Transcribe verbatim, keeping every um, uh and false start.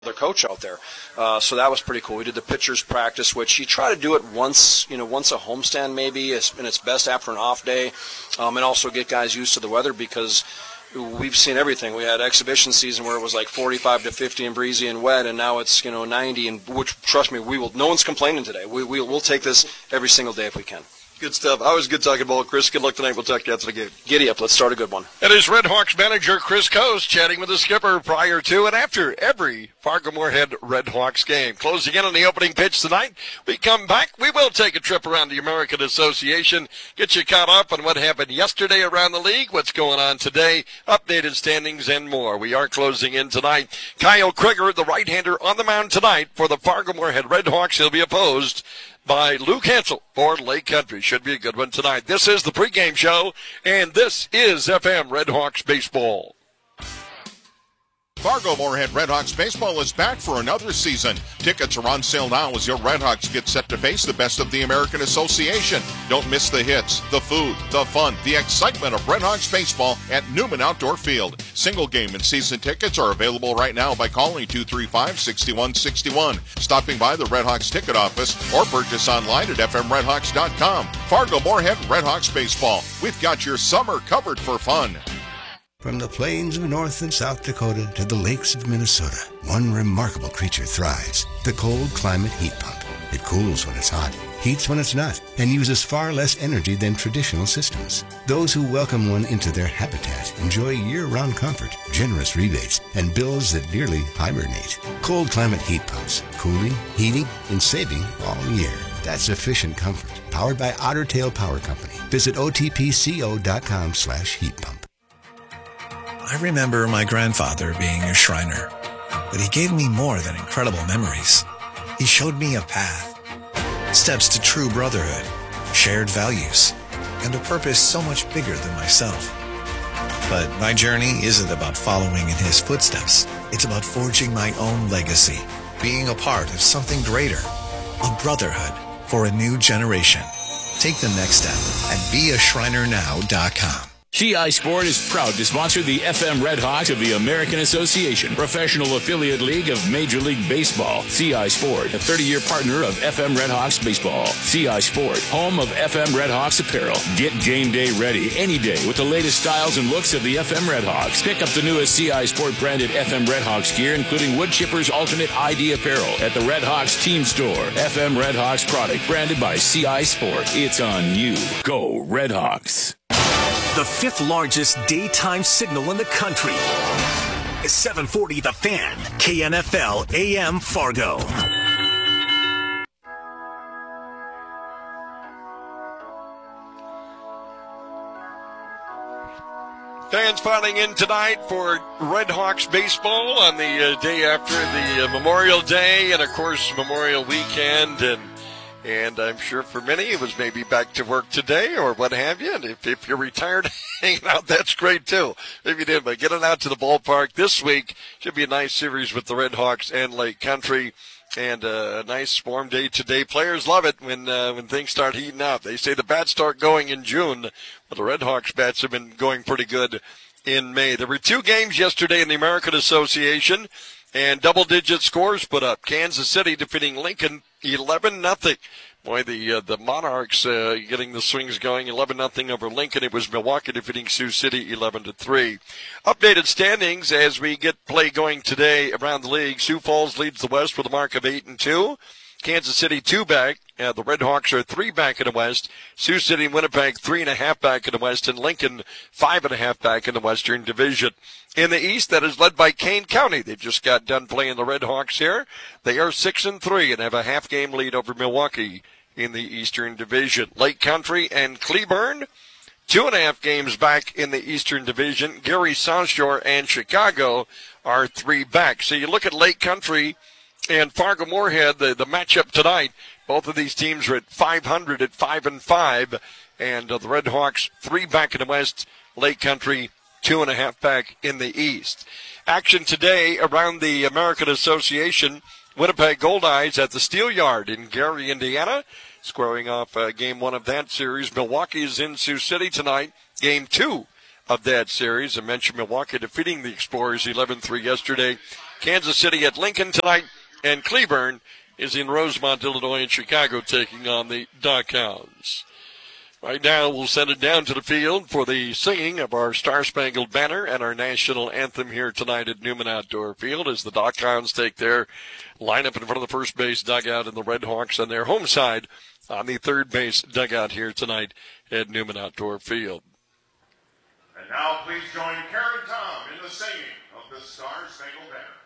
their coach out there. Uh, so that was pretty cool. We did the pitchers practice, which you try to do it once, you know, once a homestand maybe, and it's best after an off day, um, and also get guys used to the weather because we've seen everything. We had exhibition season where it was like forty-five to fifty and breezy and wet, and now it's, you know, ninety, and which, trust me, we will. No one's complaining today. We, we'll, we'll take this every single day if we can. Good stuff. Always good talking ball. Chris, good luck tonight. We'll talk to you after the game. Giddy up. Let's start a good one. It is Red Hawks manager Chris Coase chatting with the skipper prior to and after every Fargo-Moorhead Red Hawks game. Closing in on the opening pitch tonight. We come back. We will take a trip around the American Association, get you caught up on what happened yesterday around the league, what's going on today, updated standings, and more. We are closing in tonight. Kyle Krieger, the right-hander on the mound tonight for the Fargo-Moorhead Red Hawks. He'll be opposed by Luke Hansel for Lake Country. Should be a good one tonight. This is the pregame show, and this is F M Red Hawks baseball. Fargo-Moorhead Red Hawks baseball is back for another season. Tickets are on sale now as your Red Hawks get set to face the best of the American Association. Don't miss the hits, the food, the fun, the excitement of Red Hawks baseball at Newman Outdoor Field. Single game and season tickets are available right now by calling two three five, six one six one, stopping by the Red Hawks ticket office, or purchase online at f m red hawks dot com. Fargo-Moorhead Red Hawks baseball. We've got your summer covered for fun. From the plains of North and South Dakota to the lakes of Minnesota, one remarkable creature thrives, the cold climate heat pump. It cools when it's hot, heats when it's not, and uses far less energy than traditional systems. Those who welcome one into their habitat enjoy year-round comfort, generous rebates, and bills that nearly hibernate. Cold climate heat pumps, cooling, heating, and saving all year. That's efficient comfort, powered by Otter Tail Power Company. Visit O T P C O dot com slash heat pump. I remember my grandfather being a Shriner, but he gave me more than incredible memories. He showed me a path, steps to true brotherhood, shared values, and a purpose so much bigger than myself. But my journey isn't about following in his footsteps. It's about forging my own legacy, being a part of something greater, a brotherhood for a new generation. Take the next step at be a shriner now dot com. C I Sport is proud to sponsor the F M Red Hawks of the American Association, professional affiliate league of Major League Baseball. C I Sport, a thirty-year partner of F M Red Hawks baseball. C I Sport, home of F M Red Hawks apparel. Get game day ready any day with the latest styles and looks of the F M Red Hawks. Pick up the newest C I Sport branded F M Red Hawks gear, including Wood Chipper's alternate I D apparel at the Red Hawks team store. F M Red Hawks product branded by C I Sport. It's on you. Go Red Hawks. The fifth largest daytime signal in the country is seven forty The Fan, K N F L A M Fargo. Fans filing in tonight for Red Hawks baseball on the uh, day after the uh, Memorial Day and, of course, Memorial Weekend. And And I'm sure for many it was maybe back to work today or what have you. And if, if you're retired hanging out, that's great too. If you did, but getting out to the ballpark this week should be a nice series with the Red Hawks and Lake Country. And uh, a nice warm day today. Players love it when uh, when things start heating up. They say the bats start going in June, but the Red Hawks bats have been going pretty good in May. There were two games yesterday in the American Association, and double-digit scores put up. Kansas City defeating Lincoln eleven nothing. Boy, the uh, the Monarchs uh, getting the swings going, eleven nothing over Lincoln. It was Milwaukee defeating Sioux City eleven to three. Updated standings as we get play going today around the league. Sioux Falls leads the West with a mark of eight and two. Kansas City two back. Uh, the Red Hawks are three back in the West. Sioux City and Winnipeg three and a half back in the West, and Lincoln five and a half back in the Western Division. In the East, that is led by Kane County. They just got done playing the Red Hawks here. They are six and three and have a half game lead over Milwaukee in the Eastern Division. Lake Country and Cleburne, two and a half games back in the Eastern Division. Gary South Shore and Chicago are three back. So you look at Lake Country and Fargo-Moorhead, the, the matchup tonight. Both of these teams are at five hundred at five and five, and uh, the Red Hawks three back in the West. Lake Country two and a half back in the East. Action today around the American Association. Winnipeg Goldeyes at the Steel Yard in Gary, Indiana, squaring off uh, game one of that series. Milwaukee is in Sioux City tonight, game two of that series. I mentioned Milwaukee defeating the Explorers eleven three yesterday Kansas City at Lincoln tonight, and Cleburne is in Rosemont, Illinois, and Chicago taking on the Duckhounds. Right now, we'll send it down to the field for the singing of our Star-Spangled Banner and our national anthem here tonight at Newman Outdoor Field as the Duckhounds take their lineup in front of the first base dugout and the Red Hawks on their home side on the third base dugout here tonight at Newman Outdoor Field. And now please join Karen Tom in the singing of the Star-Spangled Banner.